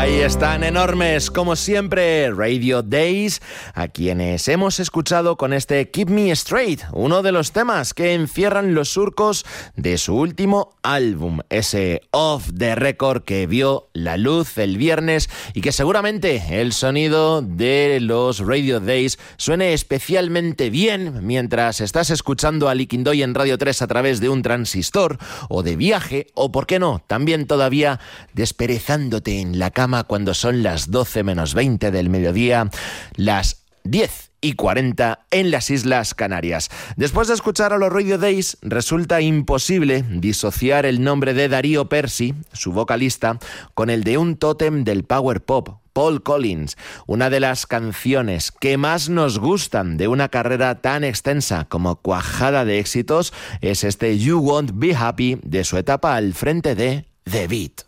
Ahí están, enormes, como siempre, Radio Days, a quienes hemos escuchado con este Keep Me Straight, uno de los temas que encierran los surcos de su último álbum, ese Off the Record que vio la luz el viernes y que seguramente el sonido de los Radio Days suene especialmente bien mientras estás escuchando a Liquindoy en Radio 3 a través de un transistor o de viaje o, por qué no, también todavía desperezándote en la cama cuando son las 12 menos 20 del mediodía, las 10:40 en las Islas Canarias. Después de escuchar a los Radio Days, resulta imposible disociar el nombre de Darío Percy, su vocalista, con el de un tótem del power pop, Paul Collins, una de las canciones que más nos gustan de una carrera tan extensa como cuajada de éxitos es este You Won't Be Happy de su etapa al frente de The Beat.